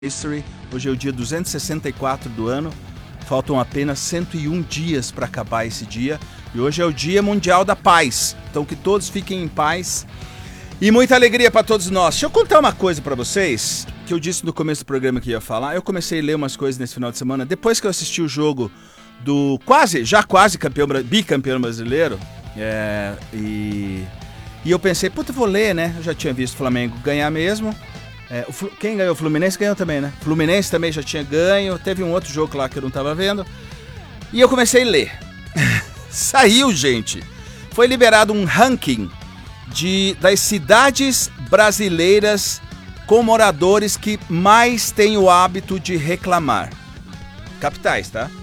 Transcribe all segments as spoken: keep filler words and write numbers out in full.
History. Hoje é o dia duzentos e sessenta e quatro do ano. Faltam apenas cento e um dias para acabar esse dia. E hoje é o Dia Mundial da Paz. Então que todos fiquem em paz. E muita alegria para todos nós. Deixa eu contar uma coisa para vocês, que eu disse no começo do programa que ia falar. Eu comecei a ler umas coisas nesse final de semana, depois que eu assisti o jogo do quase, já quase campeão, bicampeão brasileiro. É, e, e eu pensei, puta, eu vou ler, né? Eu já tinha visto o Flamengo ganhar mesmo. É, o, quem ganhou? O Fluminense ganhou também, né? O Fluminense também já tinha ganho. Teve um outro jogo lá que eu não tava vendo. E eu comecei a ler. Saiu, gente. Foi liberado um ranking de, das cidades brasileiras com moradores que mais têm o hábito de reclamar. Capitais, tá?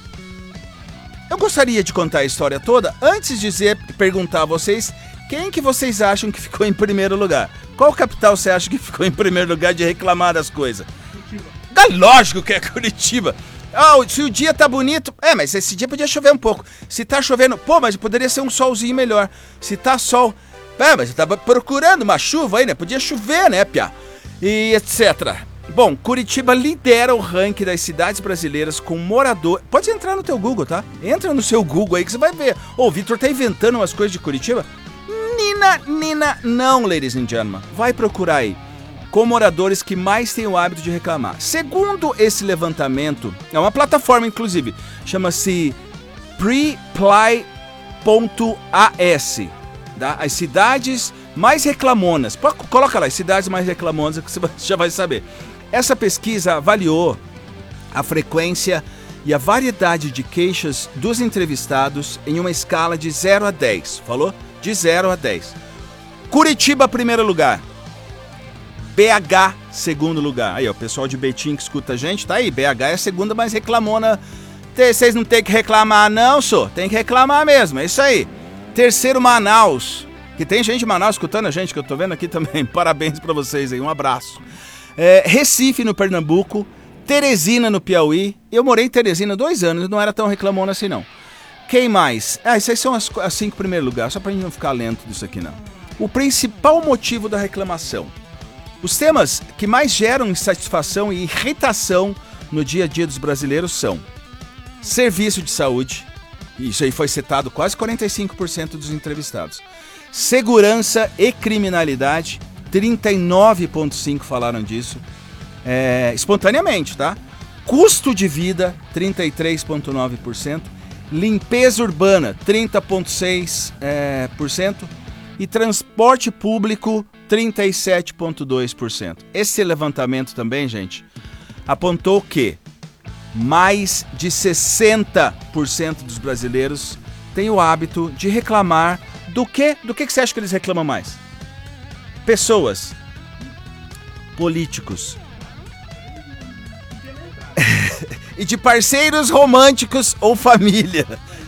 Eu gostaria de contar a história toda. Antes de dizer, perguntar a vocês, quem que vocês acham que ficou em primeiro lugar? Qual capital você acha que ficou em primeiro lugar de reclamar das coisas? Curitiba. Ah, lógico que é Curitiba. Oh, se o dia tá bonito... É, mas esse dia podia chover um pouco. Se tá chovendo... Pô, mas poderia ser um solzinho melhor. Se tá sol... É, mas eu tava procurando uma chuva aí, né? Podia chover, né, piá? E etcétera. Bom, Curitiba lidera o ranking das cidades brasileiras com morador... Pode entrar no teu Google, tá? Entra no seu Google aí que você vai ver. Ô, oh, o Vitor tá inventando umas coisas de Curitiba? Nina, Nina, não, ladies and gentlemen. Vai procurar aí. Com moradores que mais têm o hábito de reclamar. Segundo esse levantamento, é uma plataforma, inclusive, chama-se preply ponto a s. Tá? As cidades mais reclamonas. Coloca lá, as cidades mais reclamonas, que você já vai saber. Essa pesquisa avaliou a frequência e a variedade de queixas dos entrevistados em uma escala de zero a dez. Falou? De zero a dez. Curitiba, primeiro lugar. B H, segundo lugar. Aí, ó, o pessoal de Betim que escuta a gente, tá aí. B H é a segunda mais reclamona. Vocês não tem que reclamar, não, só. Tem que reclamar mesmo, é isso aí. Terceiro, Manaus. Que tem gente de Manaus escutando a gente, que eu tô vendo aqui também. Parabéns pra vocês aí, um abraço. É, Recife, no Pernambuco. Teresina, no Piauí. Eu morei em Teresina dois anos, não era tão reclamona assim, não. Quem mais? Ah, esses são as, as cinco primeiros lugares, só pra gente não ficar lento disso aqui, não. O principal motivo da reclamação. Os temas que mais geram insatisfação e irritação no dia a dia dos brasileiros são serviço de saúde, isso aí foi citado quase quarenta e cinco por cento dos entrevistados. Segurança e criminalidade, trinta e nove vírgula cinco por cento falaram disso, é, espontaneamente, tá? Custo de vida, trinta e três vírgula nove por cento. Limpeza urbana, trinta vírgula seis por cento. E transporte público, trinta e sete vírgula dois por cento. Esse levantamento também, gente, apontou que mais de sessenta por cento dos brasileiros têm o hábito de reclamar do quê? Do que você acha que eles reclamam mais? Pessoas, políticos e de parceiros românticos ou família.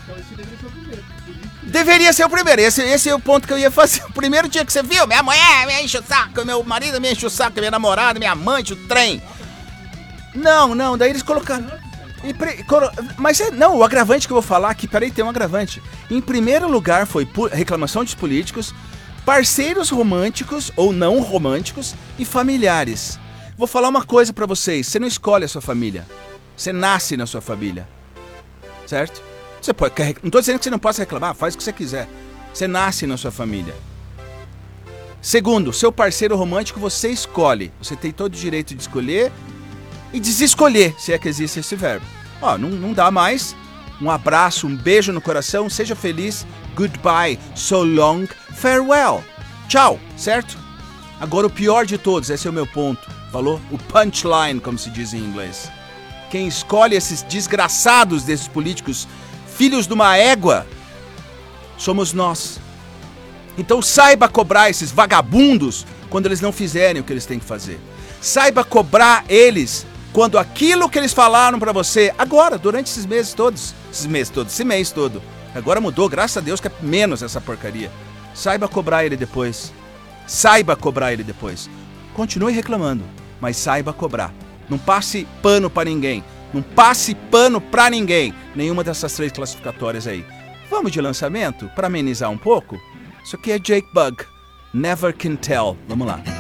Deveria ser o primeiro, esse, esse é o ponto que eu ia fazer. O primeiro dia que você viu, minha mulher me enche o saco, meu marido me enche o saco, minha namorada, minha amante, o trem. Não, não, daí eles colocaram... E pre, colo, mas é, não, o agravante que eu vou falar aqui, peraí, tem um agravante. Em primeiro lugar foi reclamação dos políticos, parceiros românticos ou não românticos e familiares. Vou falar uma coisa pra vocês, você não escolhe a sua família, você nasce na sua família, certo? Você pode, não estou dizendo que você não possa reclamar, faz o que você quiser. Você nasce na sua família. Segundo, seu parceiro romântico você escolhe. Você tem todo o direito de escolher e desescolher, se é que existe esse verbo. Ó, não, não dá mais. Um abraço, um beijo no coração, seja feliz. Goodbye, so long, farewell. Tchau, certo? Agora o pior de todos, esse é o meu ponto. Falou? O punchline, como se diz em inglês. Quem escolhe esses desgraçados desses políticos filhos de uma égua, somos nós. Então saiba cobrar esses vagabundos quando eles não fizerem o que eles têm que fazer. Saiba cobrar eles quando aquilo que eles falaram pra você, agora, durante esses meses todos, esses meses todos, esse mês todo, agora mudou, graças a Deus que é menos essa porcaria. Saiba cobrar ele depois. Saiba cobrar ele depois. Continue reclamando, mas saiba cobrar. Não passe pano pra ninguém. Não passe pano pra ninguém. Nenhuma dessas três classificatórias aí. Vamos de lançamento? Pra amenizar um pouco? Isso aqui é Jake Bugg. Never Can Tell. Vamos lá.